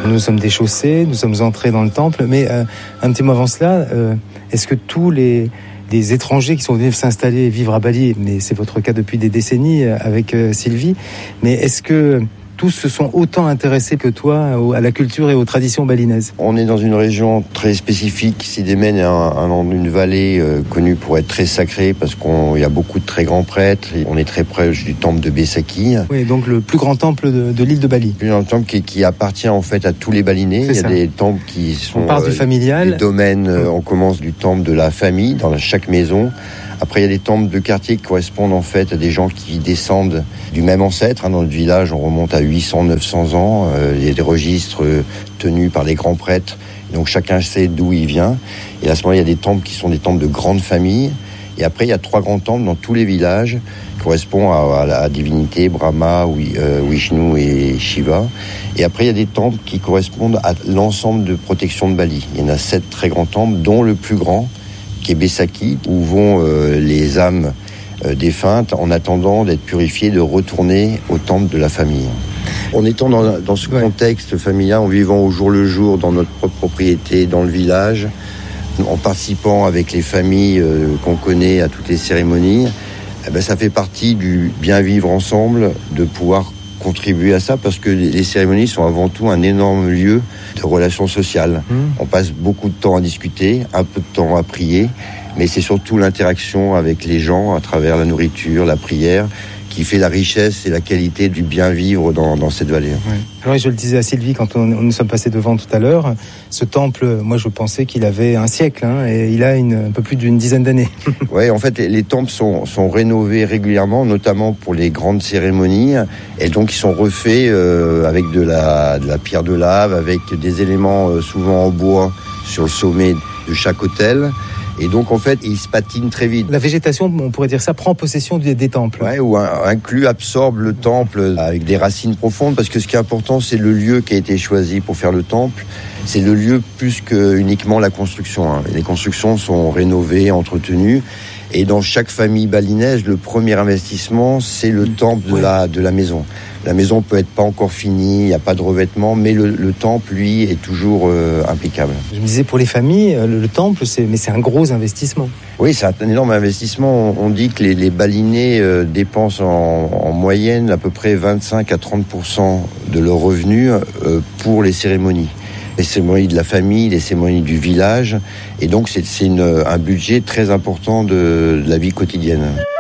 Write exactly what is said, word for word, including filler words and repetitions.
Nous sommes déchaussés, nous sommes entrés dans le temple, mais euh, un petit mot avant cela, euh, est-ce que tous les, les étrangers qui sont venus s'installer et vivre à Bali, mais c'est votre cas depuis des décennies avec euh, Sylvie, mais est-ce que tous se sont autant intéressés que toi à la culture et aux traditions balinaises? On est dans une région très spécifique. Sidémen est un, un, une vallée euh, connue pour être très sacrée parce qu'il y a beaucoup de très grands prêtres. On est très proche du temple de Besakih. Oui, donc le plus grand temple de, de l'île de Bali. Le plus grand temple qui, qui appartient en fait à tous les Balinais. C'est Il y a ça. des temples qui sont... On part du familial. Euh, des domaines, euh, on commence du temple de la famille dans chaque maison. Après, il y a des temples de quartier qui correspondent en fait à des gens qui descendent du même ancêtre. Hein. Dans le village, on remonte à huit cents, neuf cents ans. Euh, il y a des registres tenus par les grands prêtres. Donc chacun sait d'où il vient. Et à ce moment-là, il y a des temples qui sont des temples de grandes familles. Et après, il y a trois grands temples dans tous les villages qui correspondent à, à la divinité Brahma, Vishnu et Shiva. Et après, il y a des temples qui correspondent à l'ensemble de protection de Bali. Il y en a sept très grands temples, dont le plus grand, qui est Besakih, où vont euh, les âmes euh, défuntes en attendant d'être purifiées, de retourner au temple de la famille. En étant dans, dans ce contexte familial, en vivant au jour le jour dans notre propre propriété, dans le village, en participant avec les familles euh, qu'on connaît à toutes les cérémonies, eh ben, ça fait partie du bien vivre ensemble, de pouvoir contribuer à ça, parce que les cérémonies sont avant tout un énorme lieu de relations sociales. Mmh. On passe beaucoup de temps à discuter, un peu de temps à prier, mais c'est surtout l'interaction avec les gens à travers la nourriture, la prière, qui fait la richesse et la qualité du bien vivre dans, dans cette vallée. Ouais. Alors, je le disais à Sylvie quand on, on nous sommes passés devant tout à l'heure, ce temple, moi je pensais qu'il avait un siècle, hein, et il a une, un peu plus d'une dizaine d'années. Oui, en fait, les, les temples sont, sont rénovés régulièrement, notamment pour les grandes cérémonies, et donc ils sont refaits euh, avec de la, de la pierre de lave, avec des éléments euh, souvent en bois sur le sommet de chaque autel. Et donc, en fait, il se patine très vite. La végétation, on pourrait dire ça, prend possession des, des temples. Ouais, ou un, inclut, absorbe le temple avec des racines profondes, parce que ce qui est important, c'est le lieu qui a été choisi pour faire le temple. C'est le lieu plus que uniquement la construction. Hein. Les constructions sont rénovées, entretenues. Et dans chaque famille balinaise, le premier investissement, c'est le temple de la, de la maison. La maison peut être pas encore finie, il n'y a pas de revêtement, mais le, le temple, lui, est toujours euh, impeccable. Je me disais, pour les familles, le, le temple, c'est, mais c'est un gros investissement. Oui, c'est un énorme investissement. On, on dit que les, les balinais euh, dépensent en, en moyenne à peu près vingt-cinq à trente pour cent de leurs revenus euh, pour les cérémonies. Les cérémonies de la famille, les cérémonies du village. Et donc, c'est, c'est une, un budget très important de, de la vie quotidienne.